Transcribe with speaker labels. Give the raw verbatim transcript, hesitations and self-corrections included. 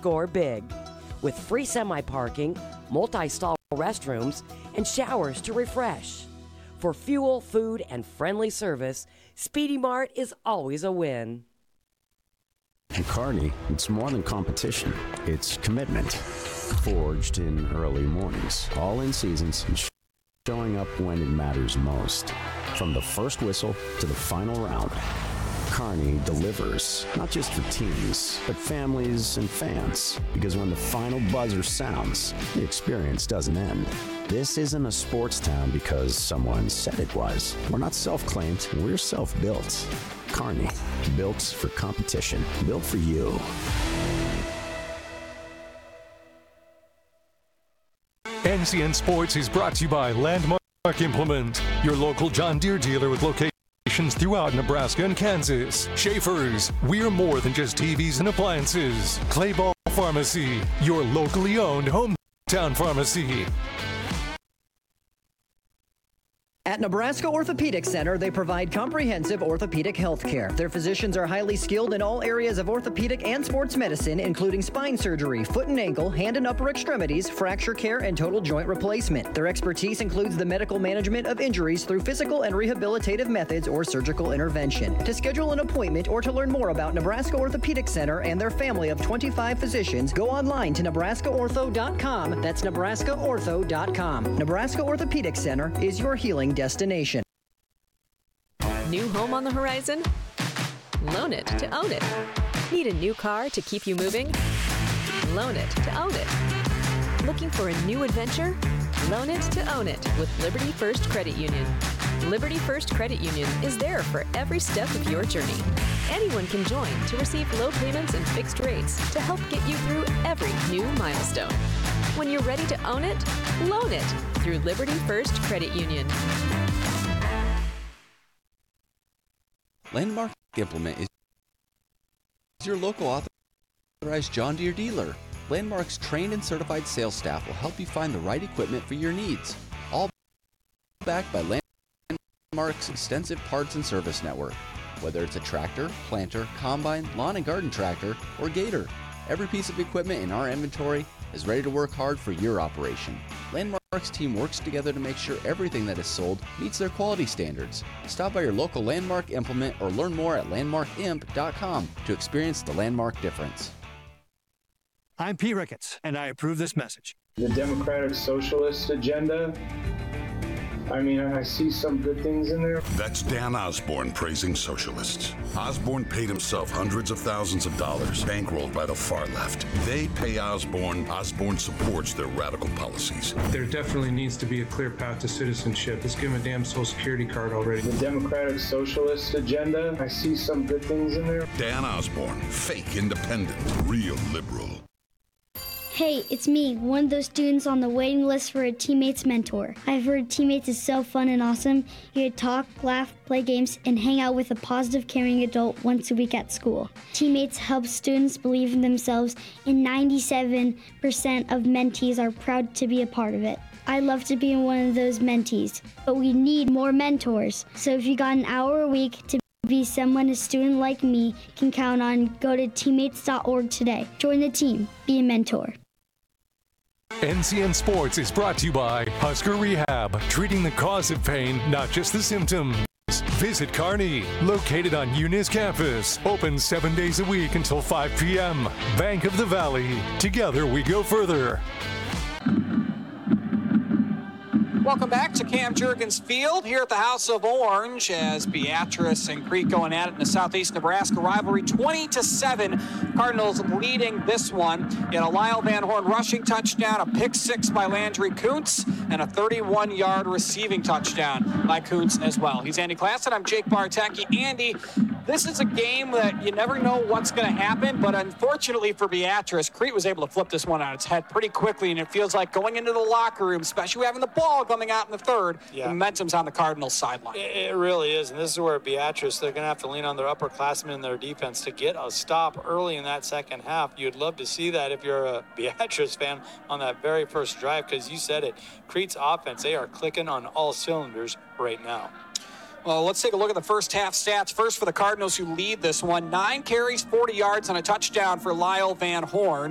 Speaker 1: score big. With free semi-parking, multi-stall restrooms, and showers to refresh. For fuel, food, and friendly service, Speedy Mart is always a win.
Speaker 2: At Kearney, it's more than competition. It's commitment. Forged in early mornings, all in seasons, and showing up when it matters most. From the first whistle to the final round, Kearney delivers, not just for teams, but families and fans. Because when the final buzzer sounds, the experience doesn't end. This isn't a sports town because someone said it was. We're not self-claimed, we're self-built. Kearney, built for competition, built for you.
Speaker 3: N C N Sports is brought to you by Landmark Implement, your local John Deere dealer with locations throughout Nebraska and Kansas. Schaefer's, we're more than just T Vs and appliances. Clayball Pharmacy, your locally owned hometown pharmacy.
Speaker 4: At Nebraska Orthopedic Center, they provide comprehensive orthopedic health care. Their physicians are highly skilled in all areas of orthopedic and sports medicine, including spine surgery, foot and ankle, hand and upper extremities, fracture care, and total joint replacement. Their expertise includes the medical management of injuries through physical and rehabilitative methods or surgical intervention. To schedule an appointment or to learn more about Nebraska Orthopedic Center and their family of twenty-five physicians, go online to nebraska ortho dot com. That's nebraska ortho dot com. Nebraska Orthopedic Center is your healing destination.
Speaker 5: New home on the horizon? Loan it to own it. Need a new car to keep you moving? Loan it to own it. Looking for a new adventure? Loan it to own it with Liberty First Credit Union. Liberty First Credit Union is there for every step of your journey. Anyone can join to receive low payments and fixed rates to help get you through every new milestone. When you're ready to own it, loan it through Liberty First Credit Union.
Speaker 6: Landmark Implement is your local authorized John Deere dealer. Landmark's trained and certified sales staff will help you find the right equipment for your needs. All backed by Landmark's extensive parts and service network. Whether it's a tractor, planter, combine, lawn and garden tractor, or gator, every piece of equipment in our inventory is ready to work hard for your operation. Landmark's team works together to make sure everything that is sold meets their quality standards. Stop by your local Landmark Implement or learn more at landmark imp dot com to experience the Landmark difference.
Speaker 7: I'm Pete Ricketts, and I approve this message.
Speaker 8: The Democratic Socialist agenda, I mean, I see some good things in there.
Speaker 9: That's Dan Osborne praising socialists. Osborne paid himself hundreds of thousands of dollars, bankrolled by the far left. They pay Osborne. Osborne supports their radical policies.
Speaker 10: There definitely needs to be a clear path to citizenship. Let's give him a damn Social Security card already.
Speaker 8: The Democratic Socialist agenda, I see some good things in there.
Speaker 9: Dan Osborne, fake independent, real liberal.
Speaker 11: Hey, it's me, one of those students on the waiting list for a Teammates mentor. I've heard Teammates is so fun and awesome. You get to talk, laugh, play games, and hang out with a positive, caring adult once a week at school. Teammates helps students believe in themselves, and ninety-seven percent of mentees are proud to be a part of it. I'd love to be one of those mentees, but we need more mentors. So if you got an hour a week to be someone a student like me can count on, go to teammates dot org today. Join the team. Be a mentor.
Speaker 3: N C N Sports is brought to you by Husker Rehab, treating the cause of pain, not just the symptoms. Visit Kearney, located on Eunice campus. Open seven days a week until five p.m. Bank of the Valley. Together we go further.
Speaker 12: Welcome back to Cam Jurgens Field here at the House of Orange as Beatrice and Crete going at it in the Southeast Nebraska rivalry. twenty to seven, Cardinals leading this one. You had a Lyle Van Horn rushing touchdown, a pick six by Landry Kuntz, and a thirty-one yard receiving touchdown by Kuntz as well. He's Andy Klassen. I'm Jake Bartecki. Andy, this is a game that you never know what's going to happen, but unfortunately for Beatrice, Crete was able to flip this one on its head pretty quickly, and it feels like going into the locker room, especially having the ball coming out in the third, yeah. The momentum's on the Cardinals sideline.
Speaker 13: It really is, and this is where Beatrice, they're going to have to lean on their upperclassmen in their defense to get a stop early in that second half. You'd love to see that if you're a Beatrice fan on that very first drive, because you said it, Crete's offense, they are clicking on all cylinders right now.
Speaker 12: Well, let's take a look at the first half stats. First for the Cardinals, who lead this one. Nine carries, forty yards, and a touchdown for Lyle Van Horn.